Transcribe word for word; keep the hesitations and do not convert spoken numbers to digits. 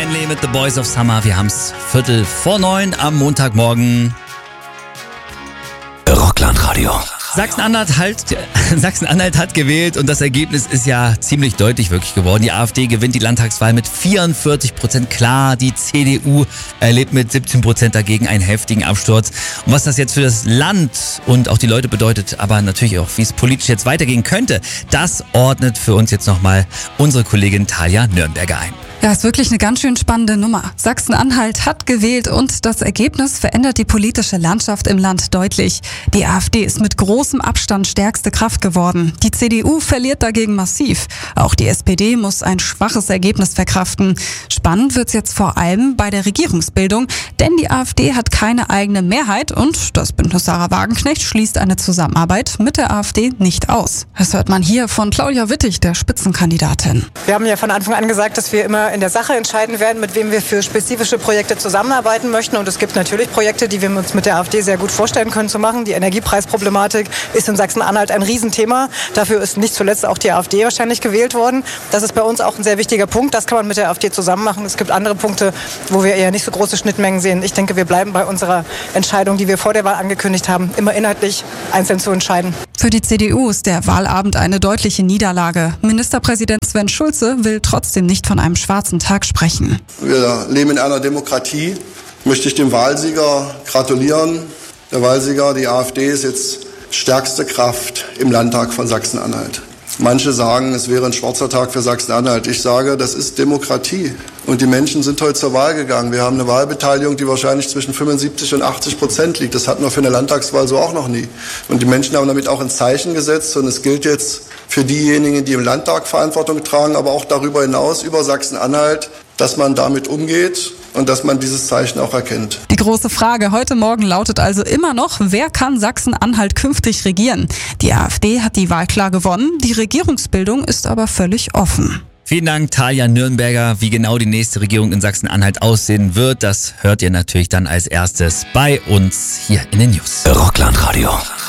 Stanley mit The Boys of Summer. Wir haben's Viertel vor neun am Montagmorgen. Rockland-Radio. Sachsen-Anhalt halt, Sachsen-Anhalt hat gewählt und das Ergebnis ist ja ziemlich deutlich wirklich geworden. Die AfD gewinnt die Landtagswahl mit vierundvierzig Prozent klar. Die C D U erlebt mit siebzehn Prozent dagegen einen heftigen Absturz. Und was das jetzt für das Land und auch die Leute bedeutet, aber natürlich auch, wie es politisch jetzt weitergehen könnte, das ordnet für uns jetzt nochmal unsere Kollegin Talia Nürnberger ein. Ja, ist wirklich eine ganz schön spannende Nummer. Sachsen-Anhalt hat gewählt und das Ergebnis verändert die politische Landschaft im Land deutlich. Die AfD ist mit großem Abstand stärkste Kraft geworden. Die C D U verliert dagegen massiv. Auch die S P D muss ein schwaches Ergebnis verkraften. Spannend wird's jetzt vor allem bei der Regierungsbildung, denn die AfD hat keine eigene Mehrheit und das Bündnis Sarah Wagenknecht schließt eine Zusammenarbeit mit der AfD nicht aus. Das hört man hier von Claudia Wittig, der Spitzenkandidatin. Wir haben ja von Anfang an gesagt, dass wir immer in der Sache entscheiden werden, mit wem wir für spezifische Projekte zusammenarbeiten möchten. Und es gibt natürlich Projekte, die wir uns mit der AfD sehr gut vorstellen können zu machen. Die Energiepreisproblematik ist in Sachsen-Anhalt ein Riesenthema. Dafür ist nicht zuletzt auch die AfD wahrscheinlich gewählt worden. Das ist bei uns auch ein sehr wichtiger Punkt. Das kann man mit der AfD zusammen machen. Es gibt andere Punkte, wo wir eher nicht so große Schnittmengen sehen. Ich denke, wir bleiben bei unserer Entscheidung, die wir vor der Wahl angekündigt haben, immer inhaltlich einzeln zu entscheiden. Für die C D U ist der Wahlabend eine deutliche Niederlage. Ministerpräsident Sven Schulze will trotzdem nicht von einem schwarzen Tag sprechen. Wir leben in einer Demokratie. Möchte ich dem Wahlsieger gratulieren. Der Wahlsieger, die AfD, ist jetzt stärkste Kraft im Landtag von Sachsen-Anhalt. Manche sagen, es wäre ein schwarzer Tag für Sachsen-Anhalt. Ich sage, das ist Demokratie. Und die Menschen sind heute zur Wahl gegangen. Wir haben eine Wahlbeteiligung, die wahrscheinlich zwischen fünfundsiebzig und achtzig Prozent liegt. Das hatten wir für eine Landtagswahl so auch noch nie. Und die Menschen haben damit auch ein Zeichen gesetzt. Und es gilt jetzt für diejenigen, die im Landtag Verantwortung tragen, aber auch darüber hinaus, über Sachsen-Anhalt, dass man damit umgeht und dass man dieses Zeichen auch erkennt. Die große Frage heute Morgen lautet also immer noch, wer kann Sachsen-Anhalt künftig regieren? Die AfD hat die Wahl klar gewonnen, die Regierungsbildung ist aber völlig offen. Vielen Dank, Talia Nürnberger. Wie genau die nächste Regierung in Sachsen-Anhalt aussehen wird, das hört ihr natürlich dann als erstes bei uns hier in den News. Rockland-Radio.